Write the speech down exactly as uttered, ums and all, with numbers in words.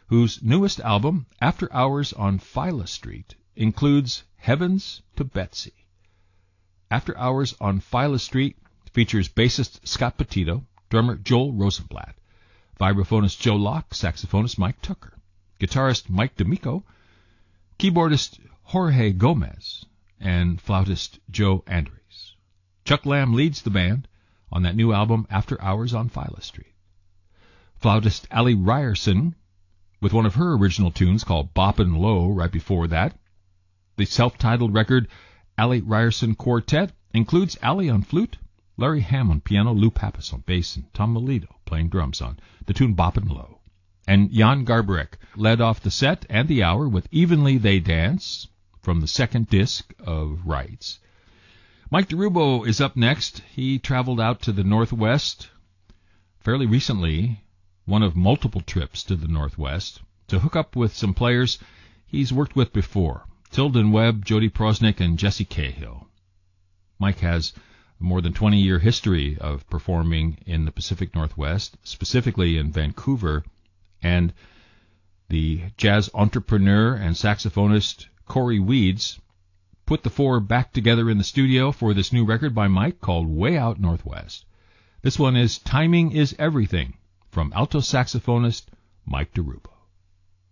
whose newest album, After Hours on Phyla Street, includes Heavens to Betsy. After Hours on Phyla Street features bassist Scott Petito, drummer Joel Rosenblatt, vibraphonist Joe Locke, saxophonist Mike Tucker, guitarist Mike D'Amico, keyboardist Jorge Gomez, and flautist Joe Andres. Chuck Lamb leads the band on that new album, After Hours on Phyla Street. Flautist Allie Ryerson, with one of her original tunes called Boppin' Low right before that. The self-titled record, Allie Ryerson Quartet, includes Allie on flute, Larry Hamm on piano, Lou Pappas on bass, and Tom Melito playing drums on the tune Boppin' Low. And Jan Garbarek led off the set and the hour with Evenly They Dance from the second disc of Rights. Mike DeRubo is up next. He traveled out to the Northwest fairly recently, one of multiple trips to the Northwest, to hook up with some players he's worked with before, Tilden Webb, Jody Prosnick, and Jesse Cahill. Mike has a more than twenty-year history of performing in the Pacific Northwest, specifically in Vancouver, and the jazz entrepreneur and saxophonist Corey Weeds put the four back together in the studio for this new record by Mike called Way Out Northwest. This one is Timing is Everything, from alto saxophonist Mike DeRubo.